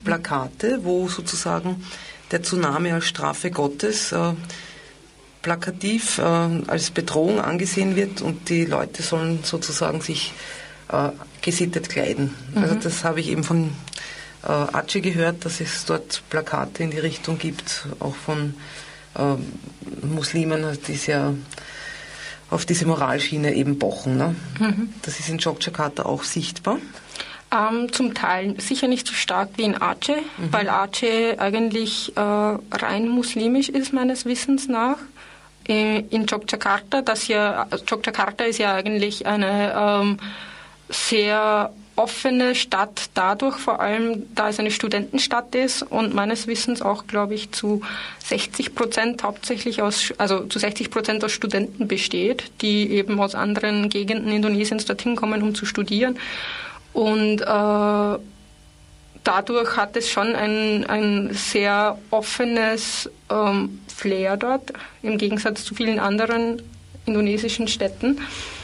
Plakate, wo sozusagen der Tsunami als Strafe Gottes plakativ als Bedrohung angesehen wird und die Leute sollen sozusagen sich gesittet kleiden. Also das habe ich eben von Aceh gehört, dass es dort Plakate in die Richtung gibt, auch von Muslimen, die sehr auf diese Moralschiene eben pochen. Ne? Das ist in Jogjakarta auch sichtbar. Zum Teil sicher nicht so stark wie in Aceh, weil Aceh eigentlich rein muslimisch ist, meines Wissens nach. In Jogjakarta, Jogjakarta ist ja eigentlich eine sehr offene Stadt, dadurch vor allem, da es eine Studentenstadt ist und meines Wissens auch, glaube ich, zu 60% hauptsächlich zu 60% aus Studenten besteht, die eben aus anderen Gegenden Indonesiens dorthin kommen, um zu studieren. Und dadurch hat es schon ein sehr offenes Flair dort, im Gegensatz zu vielen anderen indonesischen Städten.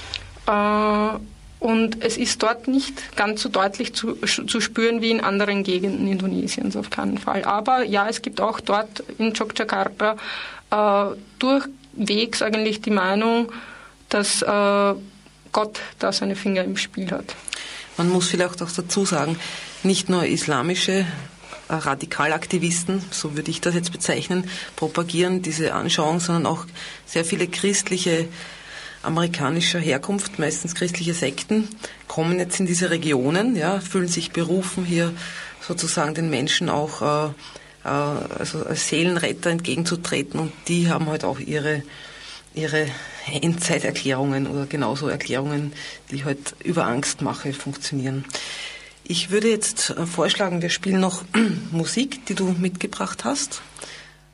Und es ist dort nicht ganz so deutlich zu spüren wie in anderen Gegenden Indonesiens, auf keinen Fall. Aber ja, es gibt auch dort in Jogjakarta durchwegs eigentlich die Meinung, dass Gott da seine Finger im Spiel hat. Man muss vielleicht auch dazu sagen, nicht nur islamische Radikalaktivisten, so würde ich das jetzt bezeichnen, propagieren diese Anschauung, sondern auch sehr viele christliche amerikanischer Herkunft, meistens christliche Sekten, kommen jetzt in diese Regionen, ja, fühlen sich berufen, hier sozusagen den Menschen auch also als Seelenretter entgegenzutreten, und die haben halt auch ihre Endzeiterklärungen oder genauso Erklärungen, die halt über Angstmache funktionieren. Ich würde jetzt vorschlagen, wir spielen noch Musik, die du mitgebracht hast.